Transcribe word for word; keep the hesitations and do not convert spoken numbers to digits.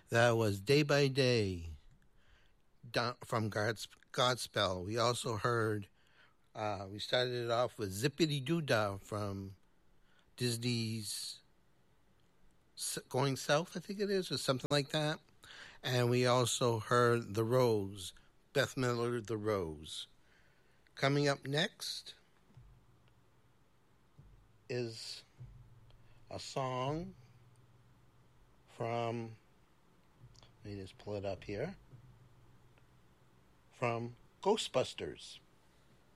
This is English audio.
That was Day by Day from God's Godspell. We also heard, uh, we started it off with Zippity Doo Dah from Disney's Going South, I think it is, or something like that. And we also heard The Rose, Beth Miller, The Rose. Coming up next is a song from, let me just pull it up here, from Ghostbusters.